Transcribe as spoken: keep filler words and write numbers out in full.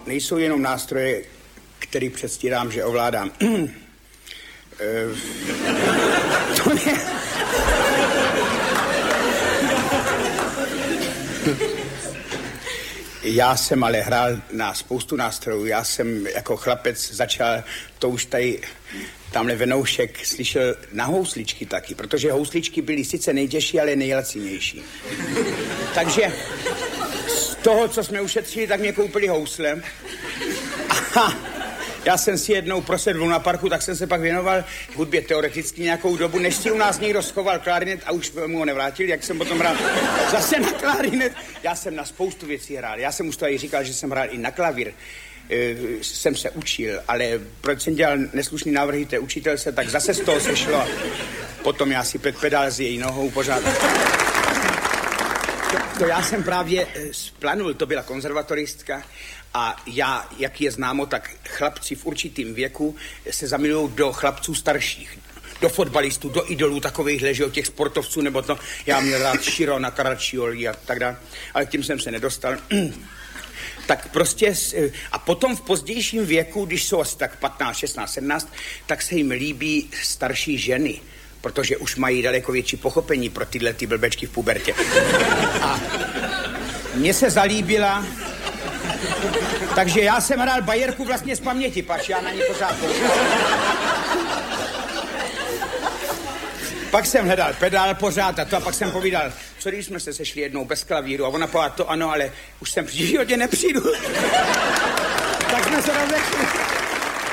nejsou jenom nástroje, který předstírám, že ovládám. To je... Já jsem ale hrál na spoustu nástrojů. Já jsem jako chlapec začal, to už tady tamhle Venoušek slyšel, na housličky taky, protože housličky byly sice nejtěžší, ale nejlacinější. Takže z toho, co jsme ušetřili, tak mě koupili housle. Aha. Já jsem si jednou prosedl na parku, tak jsem se pak věnoval hudbě teoreticky nějakou dobu, než si u nás někdo schoval klarinet a už mu ho nevrátil, jak jsem potom hrál zase na klarinet. Já jsem na spoustu věcí hrál. Já jsem už to i říkal, že jsem hrál i na klavír. E, jsem se učil, ale proč jsem dělal neslušný návrhy té učitelce, tak zase z toho sešlo. Potom já si pět pedál s její nohou pořád. To, to já jsem právě splanul, to byla konzervatoristka. A já, jak je známo, tak chlapci v určitým věku se zamilují do chlapců starších. Do fotbalistů, do idolů takovýchhle, že od těch sportovců, nebo to, já měl rád Širona, Caraccioli a tak dále, ale tím jsem se nedostal. Tak prostě, a potom v pozdějším věku, když jsou asi tak patnáct, šestnáct, sedmnáct, tak se jim líbí starší ženy, protože už mají daleko větší pochopení pro tyhle ty blbečky v pubertě. A mně se zalíbila... Takže já jsem hrál bajerku vlastně z paměti, pač já na ní pořád Pak jsem hledal pedál pořád a to a pak jsem povídal, co když jsme se sešli jednou bez klavíru a ona povedala to ano, ale už jsem v životě nepřijdu. Tak jsme se rozešli.